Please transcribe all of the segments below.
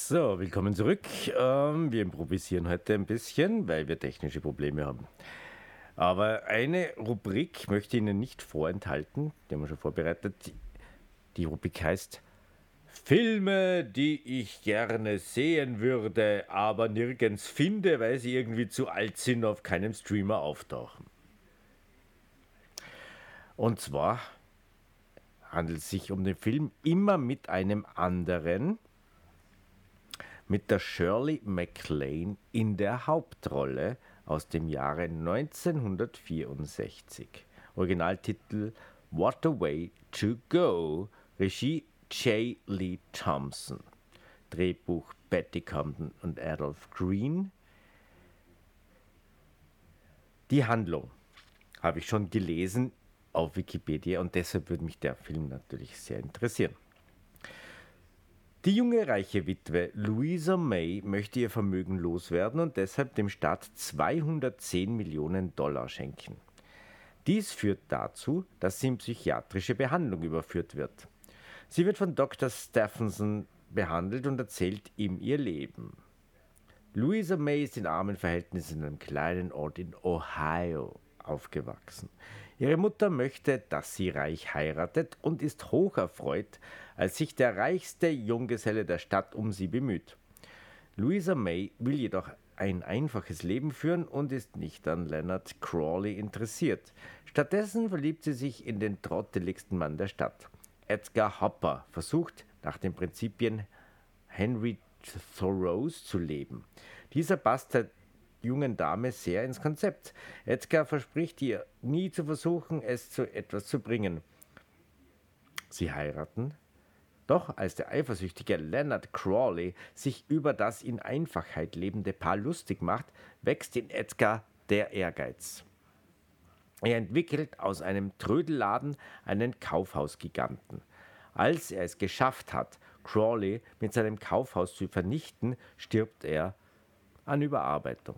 So, willkommen zurück. Wir improvisieren heute ein bisschen, weil wir technische Probleme haben. Aber eine Rubrik möchte ich Ihnen nicht vorenthalten, die haben wir schon vorbereitet. Die Rubrik heißt Filme, die ich gerne sehen würde, aber nirgends finde, weil sie irgendwie zu alt sind, auf keinem Streamer auftauchen. Und zwar handelt es sich um den Film Immer mit einem anderen, mit der Shirley MacLaine in der Hauptrolle aus dem Jahre 1964. Originaltitel What a Way to Go, Regie J. Lee Thompson, Drehbuch Betty Comden und Adolph Green. Die Handlung habe ich schon gelesen auf Wikipedia und deshalb würde mich der Film natürlich sehr interessieren. Die junge reiche Witwe Louisa May möchte ihr Vermögen loswerden und deshalb dem Staat 210 Millionen Dollar schenken. Dies führt dazu, dass sie in psychiatrische Behandlung überführt wird. Sie wird von Dr. Stephenson behandelt und erzählt ihm ihr Leben. Louisa May ist in armen Verhältnissen in einem kleinen Ort in Ohio aufgewachsen. Ihre Mutter möchte, dass sie reich heiratet und ist hocherfreut, als sich der reichste Junggeselle der Stadt um sie bemüht. Louisa May will jedoch ein einfaches Leben führen und ist nicht an Leonard Crawley interessiert. Stattdessen verliebt sie sich in den trotteligsten Mann der Stadt. Edgar Hopper versucht, nach den Prinzipien Henry Thoreaus zu leben. Dieser passt der jungen Dame sehr ins Konzept. Edgar verspricht ihr, nie zu versuchen, es zu etwas zu bringen. Sie heiraten. Doch als der eifersüchtige Leonard Crawley sich über das in Einfachheit lebende Paar lustig macht, wächst in Edgar der Ehrgeiz. Er entwickelt aus einem Trödelladen einen Kaufhausgiganten. Als er es geschafft hat, Crawley mit seinem Kaufhaus zu vernichten, stirbt er an Überarbeitung.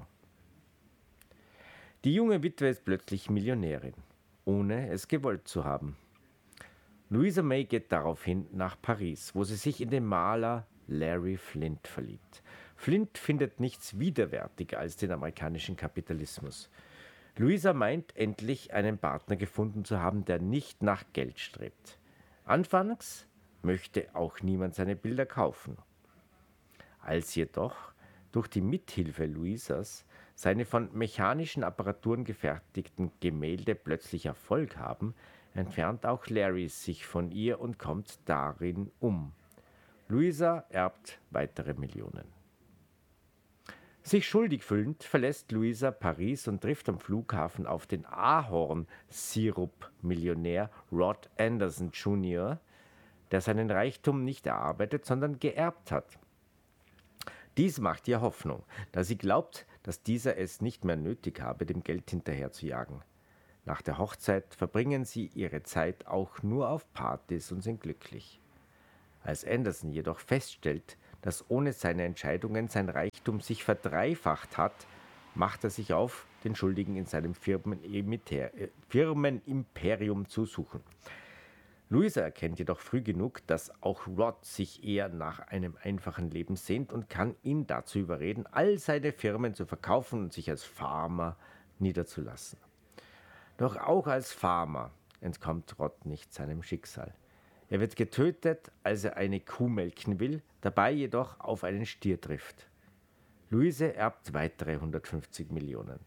Die junge Witwe ist plötzlich Millionärin, ohne es gewollt zu haben. Louisa May geht daraufhin nach Paris, wo sie sich in den Maler Larry Flynt verliebt. Flynt findet nichts widerwärtiger als den amerikanischen Kapitalismus. Louisa meint, endlich einen Partner gefunden zu haben, der nicht nach Geld strebt. Anfangs möchte auch niemand seine Bilder kaufen. Als jedoch durch die Mithilfe Louisas seine von mechanischen Apparaturen gefertigten Gemälde plötzlich Erfolg haben, entfernt auch Larry sich von ihr und kommt darin um. Louisa erbt weitere Millionen. Sich schuldig fühlend verlässt Louisa Paris und trifft am Flughafen auf den Ahornsirup-Millionär Rod Anderson Jr., der seinen Reichtum nicht erarbeitet, sondern geerbt hat. Dies macht ihr Hoffnung, da sie glaubt, dass dieser es nicht mehr nötig habe, dem Geld hinterher zu jagen. Nach der Hochzeit verbringen sie ihre Zeit auch nur auf Partys und sind glücklich. Als Anderson jedoch feststellt, dass ohne seine Entscheidungen sein Reichtum sich verdreifacht hat, macht er sich auf, den Schuldigen in seinem Firmenimperium zu suchen. Louisa erkennt jedoch früh genug, dass auch Rod sich eher nach einem einfachen Leben sehnt und kann ihn dazu überreden, all seine Firmen zu verkaufen und sich als Farmer niederzulassen. Doch auch als Farmer entkommt Rod nicht seinem Schicksal. Er wird getötet, als er eine Kuh melken will, dabei jedoch auf einen Stier trifft. Louise erbt weitere 150 Millionen.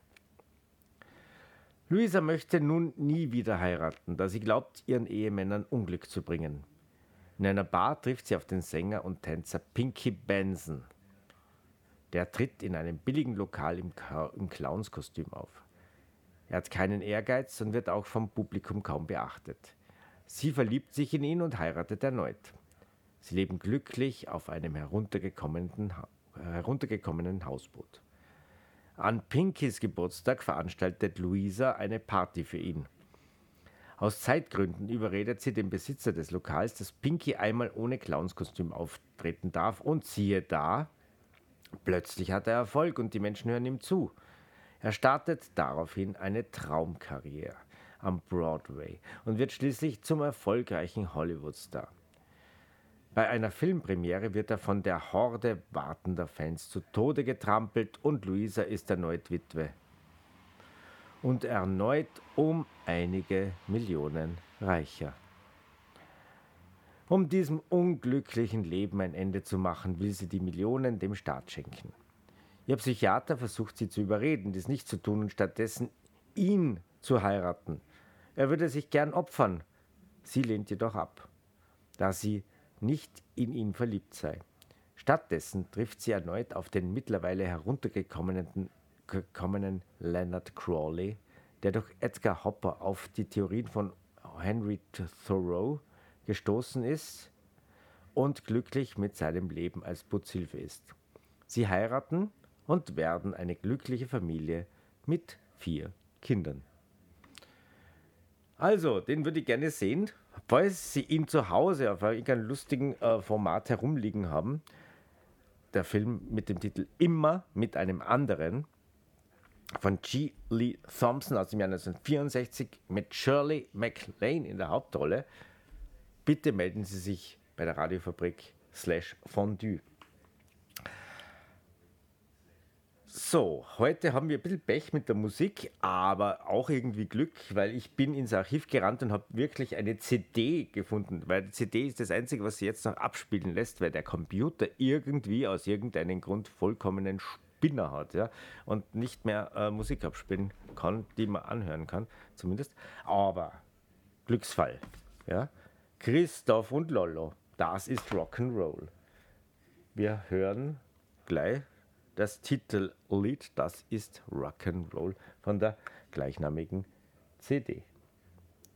Louisa möchte nun nie wieder heiraten, da sie glaubt, ihren Ehemännern Unglück zu bringen. In einer Bar trifft sie auf den Sänger und Tänzer Pinky Benson. Der tritt in einem billigen Lokal im Clownskostüm auf. Er hat keinen Ehrgeiz und wird auch vom Publikum kaum beachtet. Sie verliebt sich in ihn und heiratet erneut. Sie leben glücklich auf einem heruntergekommenen Hausboot. An Pinkys Geburtstag veranstaltet Louisa eine Party für ihn. Aus Zeitgründen überredet sie den Besitzer des Lokals, dass Pinky einmal ohne Clownskostüm auftreten darf und siehe da, plötzlich hat er Erfolg und die Menschen hören ihm zu. Er startet daraufhin eine Traumkarriere am Broadway und wird schließlich zum erfolgreichen Hollywood-Star. Bei einer Filmpremiere wird er von der Horde wartender Fans zu Tode getrampelt und Luisa ist erneut Witwe. Und erneut um einige Millionen reicher. Um diesem unglücklichen Leben ein Ende zu machen, will sie die Millionen dem Staat schenken. Ihr Psychiater versucht sie zu überreden, dies nicht zu tun und stattdessen ihn zu heiraten. Er würde sich gern opfern. Sie lehnt jedoch ab, da sie nicht in ihn verliebt sei. Stattdessen trifft sie erneut auf den mittlerweile heruntergekommenen Leonard Crawley, der durch Edgar Hopper auf die Theorien von Henry Thoreau gestoßen ist und glücklich mit seinem Leben als Putzhilfe ist. Sie heiraten und werden eine glückliche Familie mit 4 Kindern. Also, den würde ich gerne sehen. Falls Sie ihn zu Hause auf irgendeinem lustigen Format herumliegen haben, der Film mit dem Titel Immer mit einem anderen von G. Lee Thompson aus dem Jahr 1964 mit Shirley MacLaine in der Hauptrolle. Bitte melden Sie sich bei der Radiofabrik /Fondue. So, heute haben wir ein bisschen Pech mit der Musik, aber auch irgendwie Glück, weil ich bin ins Archiv gerannt und habe wirklich eine CD gefunden, weil die CD ist das Einzige, was sie jetzt noch abspielen lässt, weil der Computer irgendwie aus irgendeinem Grund vollkommenen Spinner hat, ja, und nicht mehr Musik abspielen kann, die man anhören kann, zumindest. Aber Glücksfall, ja. Christoph und Lollo, das ist Rock'n'Roll. Wir hören gleich das Titellied, das ist Rock'n'Roll von der gleichnamigen CD.